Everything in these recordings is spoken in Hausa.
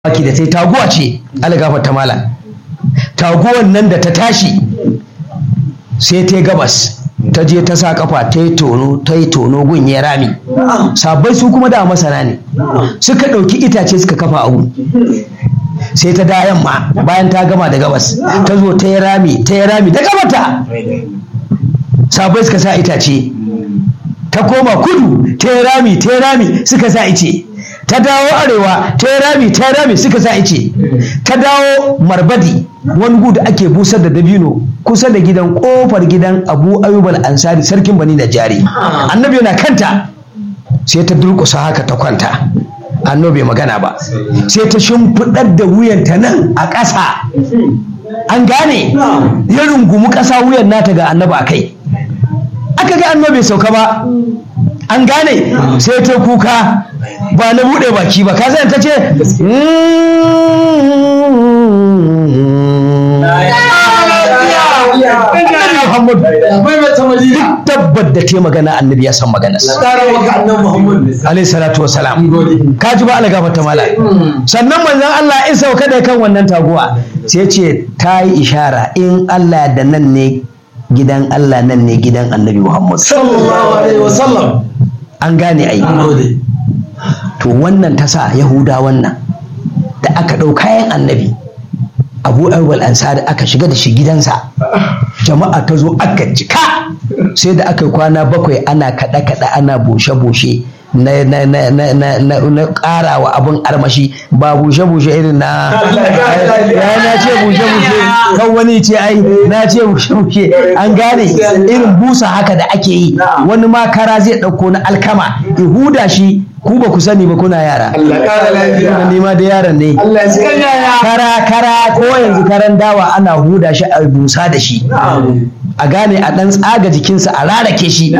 baki da sai taguwa ce algafar ta mala taguwan nan da ta tashi sai ta gabas ta je ta sa kafa ta yi tono gun ya rami sabbai su kuma da masana ne suka ɗauki itace suka kafa abu sai ta da yamma bayan ta gama da gabas ta zo ta yi rami da gabata sabbai suka sa itace ta koma kudu ta yi rami suka sa ice ta dawo arewa ta yi rami suka sa ice ta dawo marbadi wani gu da ake busar da dabino kusa da gidan kofar gidan abu ayyub al-ansari sarkin bani najari annabi yana kanta sai ta durƙusa haka ta kwanta annabi bai magana ba sai ta shimfiɗar da wuyanta nan a ƙasa an gane ya rungumi ƙasa wuyan nata ga annabi a kai aka ga annabi bai sauka ba an gane sai ta kuka ba na buɗe baki ba ka zai ta ce tabbat da ta magana annabi ya san maganas alayhi salatu wasalam ka ji ba algafa ta mala sannan manzon Allah in sauka da kan wannan taguwa sai ce ta yi ishara in Allah da nan ne gidan Allah nan ne gidan annabi Muhammad sallallahu alaihi wasallam an gane ai to wannan ta sa yahuda wannan da aka ɗau kayan annabi abu ayyub al-ansari aka shiga da shi gidansa jama'a ta zo aka cika sai da aka kwana 7 ana kaɗe-kaɗe ana bushe-bushe na ƙara wa abin armashi ba bushe-bushe irin na ce bushe-bushe kan wani ce ai na ce bushe-bushe an gane irin busa haka da ake yi wani ma kara zai ɗauko na alkama ihuda shi ku ba ku sani ba kuna yara ni ma da yaran ne kara ko yanzu karan dawa ana huda shi a busa da shi a gane a ɗan tsaga jikinsa a rarake shi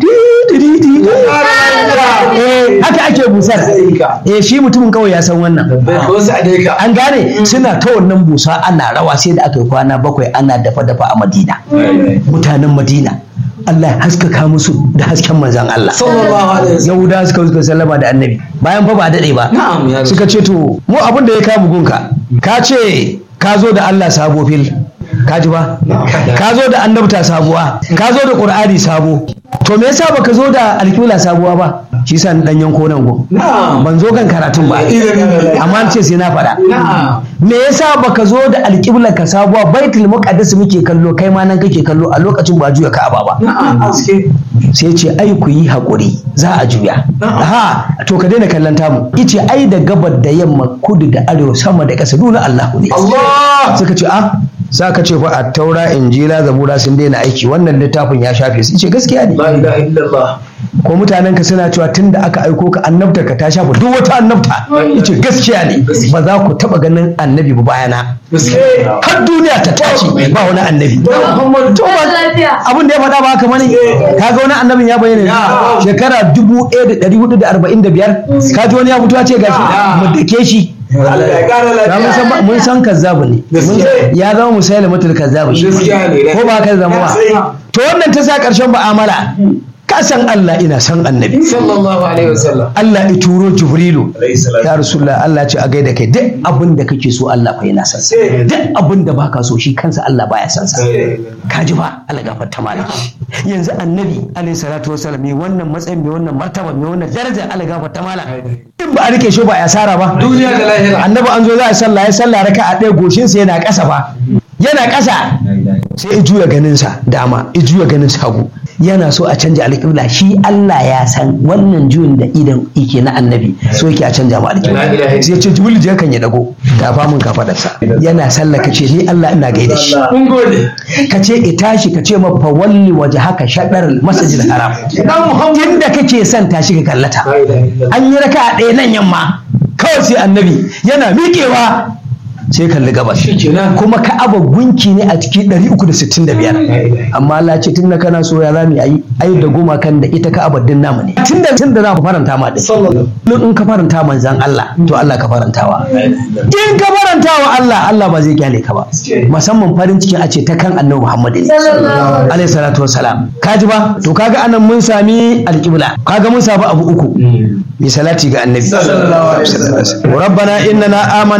haka ake busar shi mutumin kawai ya san wannan an gane suna ta wannan busa ana rawa sai da aka yi kwana 7 ana dafa-dafa a madina mutanen madina Allah ya haskaka musu da hasken manzan Allah yahuda suka sallama da annabi bayan fa ba daɗe ba suka ce to mu abin da ya kama gunka ka ce ka zo da Allah sabo fil ka ji ba ka zo da annabta sabuwa ka zo da qur'ani sabo to me yasa baka zo da alƙibla sabuwa ba shi sa dan yanko nan go ban zo kan karatun ba amma ce sai na faɗa me yasa baka zo da alƙibla ka sabuwa baitul muqaddas muke kallo kai ma nan kake kallo a lokacin ba juya ka'aba ba sai ce ai ku yi hakuri za a juya ha to ka daina kallon tamu yace ai da gabar da yamma kudu da arewa sama da ƙasa duna Allahu ne Allah suka ce za ka ce fa a taura injila zabura sun daina aiki wannan littafin ya shafe su ce gaskiya ne ko mutanen ka suna cewa tunda aka aiko ka annabta ka ta shafa duk wata annabta yace gaskiya ne ba za ku taba ganin annabi ba bayana har duniya ta tace ba wani annabi abin da ya faɗa ba haka bane kaga wani annabin ya bayyana shekara 1445 kaji wani ya fito ya ce gashi mu dake shi mun san kazzabu ne ya zama musaila mutul kazzabu shi ko ba ka zama ba to wannan ta sa karshen ba'amala ka san Allah ina san annabi sallallahu alaihi wasallam Allah ya turo jibrilu ya rasulullah Allah ya ce a gaida kai duk abin da kake so Allah fa yana san sa duk abin da baka so shi kansa Allah baya san sa ka ji ba Allah gafarta malaki yanzu annabi alaihi salatu wasallam mai wannan matsayin mai wannan martaba mai wannan darajar Allah gafarta malaki in ba a rike shi ba ya sara ba duniya da lahira annabi an zo za a sallah ya sallah raka'a ɗaya goshin sa yana ƙasa ba yana ƙasa sai ya juya ganin sa dama ya juya ganin sa hagu yana so a canja alƙibla shi Allah ya san wannan juyin da idan yake na annabi so yake a canja mu alƙibla sai ya ce jibril je kan ya dago ta famun kafadarsa yana sallah kace ni Allah ina gaida shi mun gode kace tashi kace ma fa walli wajhaka shadar masjidil haram tun da kake son tashi ka kallata an yi raka ɗaya nan yamma kawai sai annabi yana miƙewa sai kalli gabas kuma ka'aba gunki ne a cikin 365 amma Allah ce tunda kana so ya zamu yi ai da goma kan da ita ka'aba din namu ne tunda za ku faranta ma din in ka faranta manzan Allah to Allah ka farantawa in ka farantawa Allah ba zai kyale ka ba musamman farin cikin a ce ta kan annabi Muhammad alaihi salatu wassalam kaji ba to kaga anan mun sami alqibla kaga mun samu abu uku mi salati ga annabi sallallahu alaihi wasallam rabbana innana amana